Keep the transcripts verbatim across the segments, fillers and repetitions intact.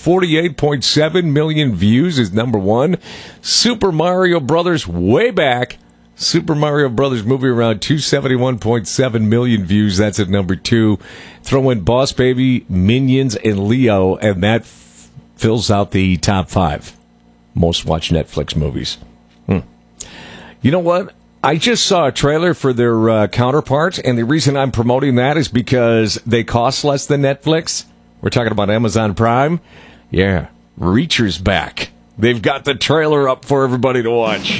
forty-eight point seven million views is number one. Super Mario Brothers way back. Super Mario Brothers movie around two hundred seventy-one point seven million views. That's at number two. Throw in Boss Baby, Minions, and Leo, and that f- fills out the top five most watched Netflix movies. Hmm. You know what? I just saw a trailer for their uh, counterpart, and the reason I'm promoting that is because they cost less than Netflix. We're talking about Amazon Prime. Yeah, Reacher's back. They've got the trailer up for everybody to watch.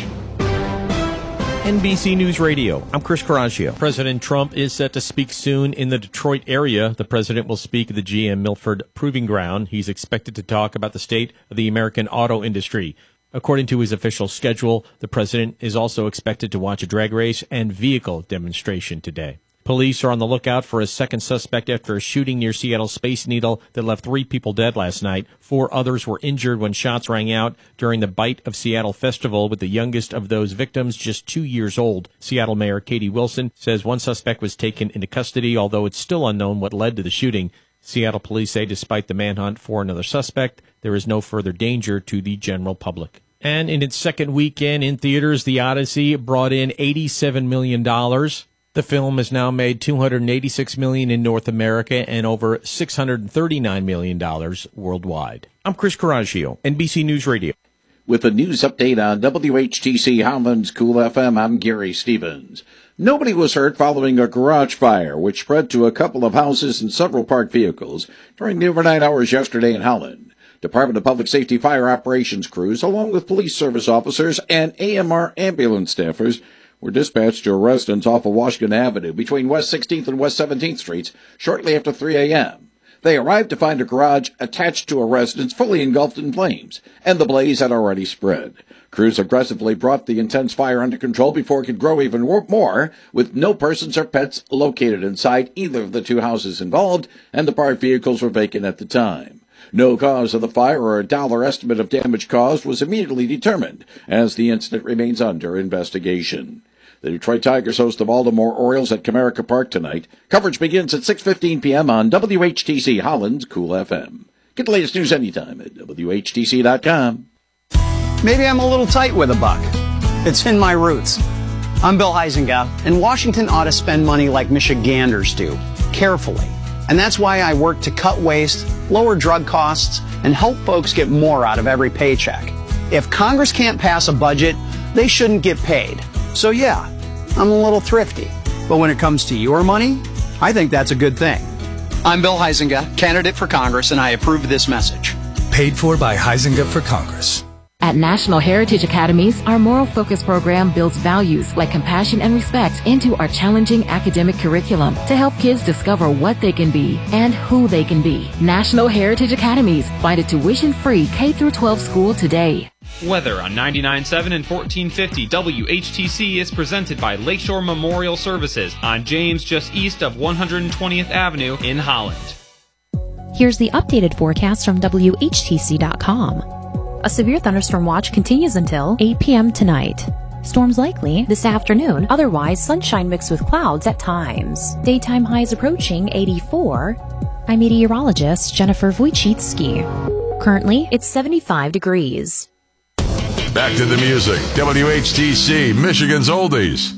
N B C News Radio, I'm Chris Caraccio. President Trump is set to speak soon in the Detroit area. The president will speak at the G M Milford Proving Ground. He's expected to talk about the state of the American auto industry. According to his official schedule, the president is also expected to watch a drag race and vehicle demonstration today. Police are on the lookout for a second suspect after a shooting near Seattle Space Needle that left three people dead last night. Four others were injured when shots rang out during the Bite of Seattle festival, with the youngest of those victims just two years old. Seattle Mayor Katie Wilson says one suspect was taken into custody, although it's still unknown what led to the shooting. Seattle police say despite the manhunt for another suspect, there is no further danger to the general public. And in its second weekend in theaters, The Odyssey brought in eighty-seven million dollars. The film has now made two hundred eighty-six million dollars in North America and over six hundred thirty-nine million dollars worldwide. I'm Chris Caraccio, N B C News Radio. With a news update on W H T C Holland's Cool F M, I'm Gary Stevens. Nobody was hurt following a garage fire, which spread to a couple of houses and several parked vehicles during the overnight hours yesterday in Holland. Department of Public Safety fire operations crews, along with police service officers and A M R ambulance staffers, were dispatched to a residence off of Washington Avenue between West sixteenth and West seventeenth Streets shortly after three a.m. They arrived to find a garage attached to a residence fully engulfed in flames, and the blaze had already spread. Crews aggressively brought the intense fire under control before it could grow even more, with no persons or pets located inside either of the two houses involved, and the parked vehicles were vacant at the time. No cause of the fire or a dollar estimate of damage caused was immediately determined, as the incident remains under investigation. The Detroit Tigers host the Baltimore Orioles at Comerica Park tonight. Coverage begins at six fifteen p.m. on W H T C Holland's Cool F M. Get the latest news anytime at W H T C dot com. Maybe I'm a little tight with a buck. It's in my roots. I'm Bill Huizenga, and Washington ought to spend money like Michiganders do, carefully. And that's why I work to cut waste, lower drug costs, and help folks get more out of every paycheck. If Congress can't pass a budget, they shouldn't get paid. So yeah, I'm a little thrifty. But when it comes to your money, I think that's a good thing. I'm Bill Huizenga, candidate for Congress, and I approve this message. Paid for by Huizenga for Congress. At National Heritage Academies, our Moral Focus program builds values like compassion and respect into our challenging academic curriculum to help kids discover what they can be and who they can be. National Heritage Academies. Find a tuition-free K through twelve school today. Weather on ninety-nine point seven and fourteen fifty W H T C is presented by Lakeshore Memorial Services on James, just east of one hundred twentieth Avenue in Holland. Here's the updated forecast from W H T C dot com. A severe thunderstorm watch continues until eight p.m. tonight. Storms likely this afternoon, otherwise sunshine mixed with clouds at times. Daytime highs approaching eighty-four. I'm meteorologist Jennifer Wojcicki. Currently, it's seventy-five degrees. Back to the music. W H T C, Michigan's Oldies.